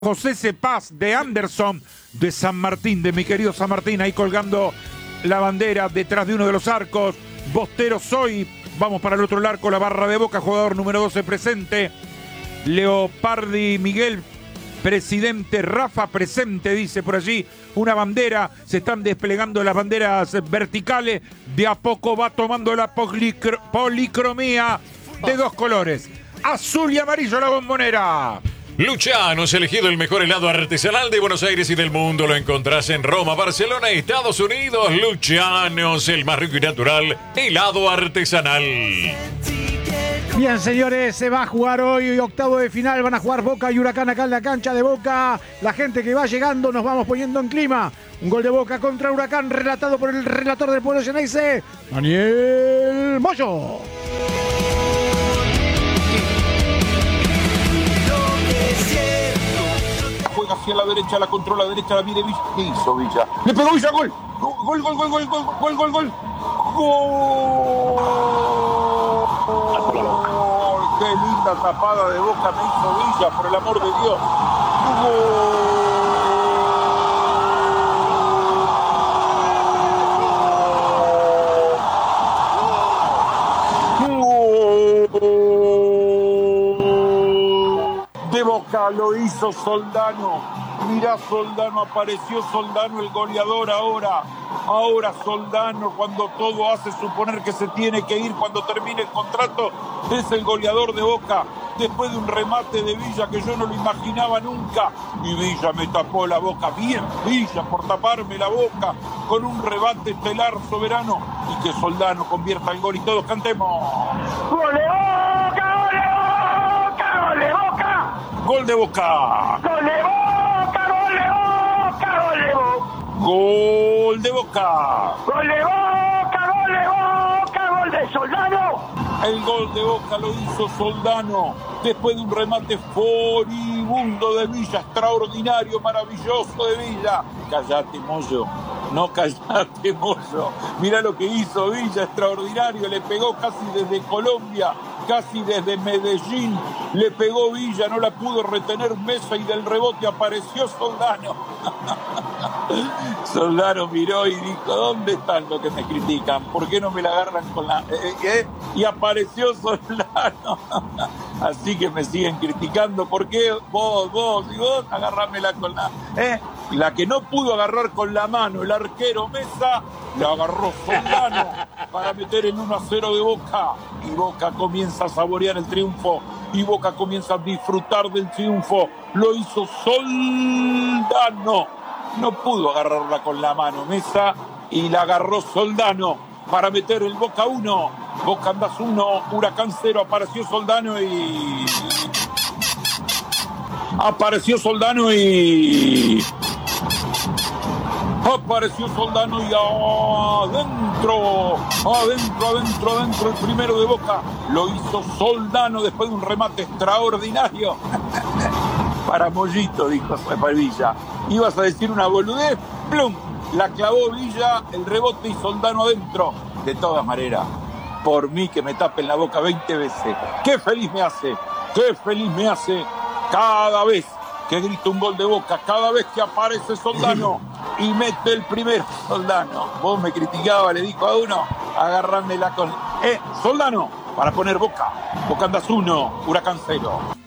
José Cepaz de Anderson de San Martín, de mi querido San Martín, ahí colgando la bandera detrás de uno de los arcos. Bostero soy, vamos para el otro arco, la barra de Boca, jugador número 12 presente. Leopardi Miguel, presidente. Rafa presente, dice por allí una bandera. Se están desplegando las banderas verticales. De a poco va tomando la policromía de dos colores, azul y amarillo, la Bombonera. Luciano's, elegido el mejor helado artesanal de Buenos Aires y del mundo. Lo encontrás en Roma, Barcelona, Estados Unidos. Luciano's, el más rico y natural helado artesanal. Bien, señores, se va a jugar hoy octavo de final. Van a jugar Boca y Huracán acá en la cancha de Boca. La gente que va llegando, nos vamos poniendo en clima. Un gol de Boca contra Huracán, relatado por el relator del pueblo Xeneize, Daniel Moyo. Juega hacia la derecha, la controla derecha, la mide Villa. ¿Qué hizo Villa? Le pegó Villa, gol. Gol, gol, gol, gol, gol, gol, gol, gol. Gol. Qué linda tapada de Boca me hizo Villa, por el amor de Dios. De Boca lo hizo Soldano. Mirá, Soldano, apareció Soldano, el goleador ahora. Ahora Soldano, cuando todo hace suponer que se tiene que ir, cuando termine el contrato, es el goleador de Boca. Después de un remate de Villa que yo no lo imaginaba nunca. Y Villa me tapó la boca. Bien, Villa, por taparme la boca con un rebate estelar soberano. Y que Soldano convierta el gol y todos cantemos. ¡Gol de Boca! ¡Gol de Boca! ¡Gol de Boca! ¡Gol de Boca! ¡Gol de Boca! ¡Gol de Boca! ¡Gol de Boca! ¡Gol de Boca! ¡Gol de Boca! ¡Gol de Soldano! El gol de Boca lo hizo Soldano después de un remate furibundo de Villa, extraordinario, maravilloso de Villa. Callate, Moyo, no callate, Moyo. Mirá lo que hizo Villa, extraordinario, le pegó casi desde Colombia, casi desde Medellín, le pegó Villa, no la pudo retener Mesa y del rebote apareció Soldano. Soldano miró y dijo, ¿dónde están los que me critican? ¿Por qué no me la agarran con la...? Y apareció Soldano. Así que me siguen criticando. ¿Por qué vos agarrámela con la... La que no pudo agarrar con la mano el arquero Mesa, la agarró Soldano para meter el 1-0 de Boca. Y Boca comienza a saborear el triunfo. Y Boca comienza a disfrutar del triunfo. Lo hizo Soldano. No pudo agarrarla con la mano Mesa y la agarró Soldano para meter el Boca 1. Boca Andas 1, Huracán 0. Apareció Soldano y... Apareció Soldano y adentro el primero de Boca. Lo hizo Soldano después de un remate extraordinario. Para Mollito, dijo Villa. ¿Ibas a decir una boludez? ¡Plum! La clavó Villa, el rebote y Soldano adentro. De todas maneras, por mí que me tapen la boca 20 veces. ¡Qué feliz me hace! ¡Qué feliz me hace! Cada vez que grita un gol de Boca, cada vez que aparece Soldano y mete el primer Soldano. Vos me criticabas, le dijo a uno, agarrándela con... Soldano, para poner Boca. Boca Andas 1, Huracán 0.